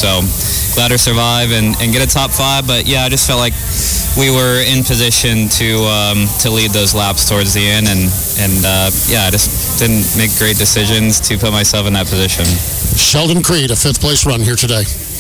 So glad to survive and get a top 5. But yeah, I just felt like we were in position to lead those laps towards the end, and I just didn't make great decisions to put myself in that position. Sheldon Creed, a 5th place run here today.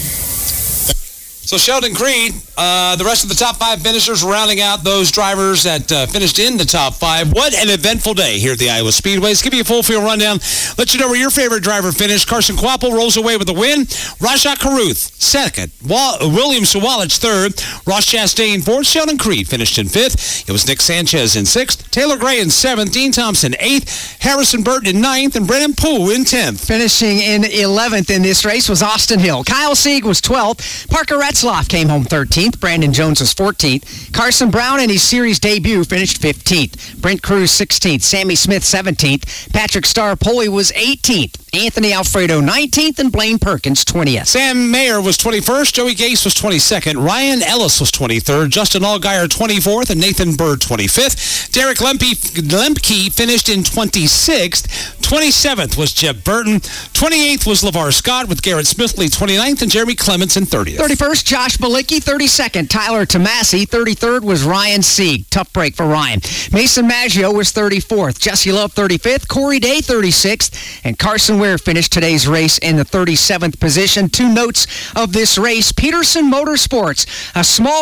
So Sheldon Creed, the rest of the top 5 finishers rounding out those drivers that finished in the top 5. What an eventful day here at the Iowa Speedway. Let's give you a full field rundown. Let you know where your favorite driver finished. Carson Kvapil rolls away with the win. Rajah Caruth, 2nd. William Sawalich, 3rd. Ross Chastain, 4th. Sheldon Creed finished in 5th. It was Nick Sanchez in 6th. Taylor Gray in 7th. Dean Thompson, 8th. Harrison Burton in 9th. And Brennan Poole in 10th. Finishing in 11th in this race was Austin Hill. Kyle Sieg was 12th. Parker Retzlaff came home 13th. Brandon Jones was 14th. Carson Brown in his series debut finished 15th. Brent Cruz 16th. Sammy Smith 17th. Patrick Star-Poli was 18th. Anthony Alfredo 19th and Blaine Perkins 20th. Sam Mayer was 21st. Joey Gase was 22nd. Ryan Ellis was 23rd. Justin Allgaier 24th and Nathan Bird 25th. Derek Lemke finished in 26th. 27th was Jeb Burton. 28th was LeVar Scott with Garrett Smithley 29th and Jeremy Clements in 30th. 31st, Josh Balicki. 32nd, Tyler Tomasi. 33rd was Ryan Sieg. Tough break for Ryan. Mason Maggio was 34th. Jesse Love 35th. Corey Day 36th. And Carson Ware finished today's race in the 37th position. 2 notes of this race. Peterson Motorsports, a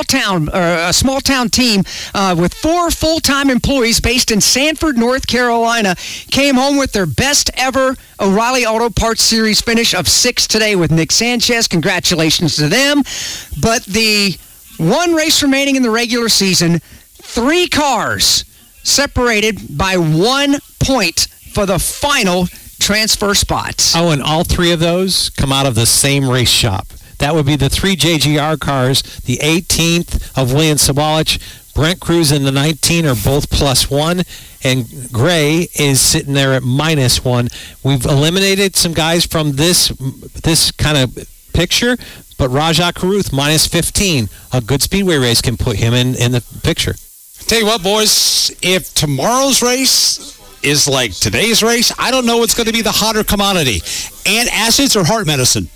small town team with 4 full-time employees based in Sanford, North Carolina, came home with their best ever O'Reilly Auto Parts Series finish of 6th today with Nick Sanchez. Congratulations to them. But the one race remaining in the regular season, 3 cars separated by 1 point for the final transfer spots. Oh, and all 3 of those come out of the same race shop. That would be the 3 JGR cars. The 18th of William Sawalich, Brent Cruz and the 19 are both +1, and Gray is sitting there at -1. We've eliminated some guys from this kind of picture, but Rajah Caruth -15. A good speedway race can put him in the picture. Tell you what, boys, if tomorrow's race is like today's race, I don't know what's going to be the hotter commodity. Antacids or heart medicine?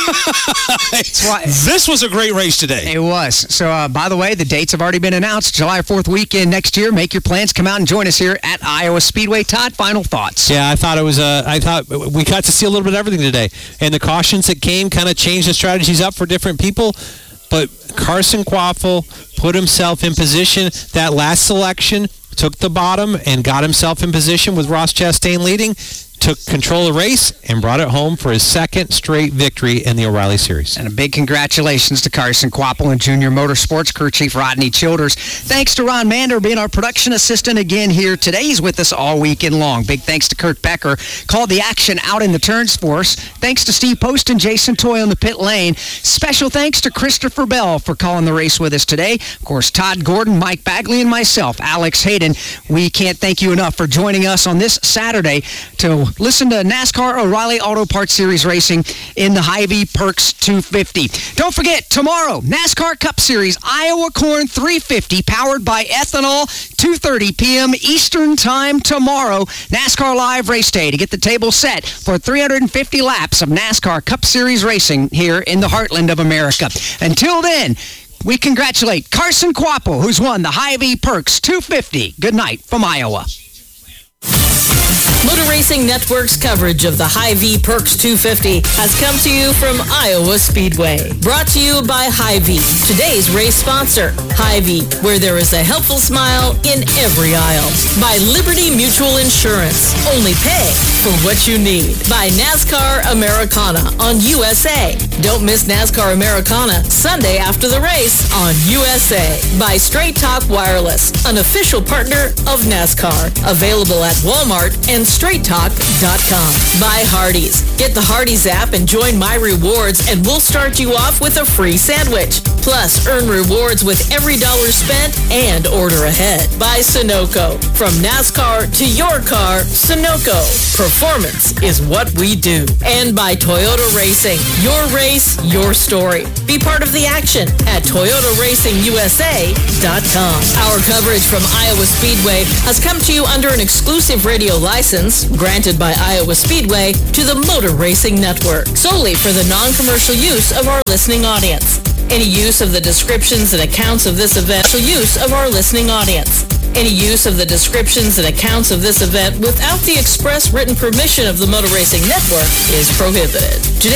This was a great race today. It was. So, by the way, the dates have already been announced. July 4th weekend next year. Make your plans. Come out and join us here at Iowa Speedway. Todd, final thoughts? Yeah, I thought we got to see a little bit of everything today. And the cautions that came kind of changed the strategies up for different people. But Carson Kvapil put himself in position. That last selection took the bottom and got himself in position with Ross Chastain leading, took control of the race, and brought it home for his 2nd straight victory in the O'Reilly Series. And a big congratulations to Carson Kvapil and Junior Motorsports crew chief Rodney Childers. Thanks to Ron Mander being our production assistant again here today. He's with us all weekend long. Big thanks to Kurt Becker. Called the action out in the turns for us. Thanks to Steve Post and Jason Toy on the pit lane. Special thanks to Christopher Bell for calling the race with us today. Of course, Todd Gordon, Mike Bagley, and myself, Alex Hayden. We can't thank you enough for joining us on this Saturday to listen to NASCAR O'Reilly Auto Parts Series racing in the Hy-Vee Perks 250. Don't forget, tomorrow, NASCAR Cup Series Iowa Corn 350, powered by ethanol, 2:30 p.m. Eastern Time tomorrow. NASCAR Live Race Day to get the table set for 350 laps of NASCAR Cup Series racing here in the heartland of America. Until then, we congratulate Carson Kvapil, who's won the Hy-Vee Perks 250. Good night from Iowa. Motor Racing Network's coverage of the Hy-Vee Perks 250 has come to you from Iowa Speedway. Brought to you by Hy-Vee, today's race sponsor. Hy-Vee, where there is a helpful smile in every aisle. By Liberty Mutual Insurance, only pay for what you need. By NASCAR Americana on USA. Don't miss NASCAR Americana Sunday after the race on USA. By Straight Talk Wireless, an official partner of NASCAR. Available at Walmart and StraightTalk.com. By Hardee's. Get the Hardee's app and join My Rewards, and we'll start you off with a free sandwich. Plus, earn rewards with every dollar spent and order ahead. By Sunoco. From NASCAR to your car, Sunoco. Performance is what we do. And by Toyota Racing. Your race, your story. Be part of the action at ToyotaRacingUSA.com. Our coverage from Iowa Speedway has come to you under an exclusive radio license license, granted by Iowa Speedway, to the Motor Racing Network, solely for the non-commercial use of our listening audience. Any use of the descriptions and accounts of this event Any use of the descriptions and accounts of this event without the express written permission of the Motor Racing Network is prohibited.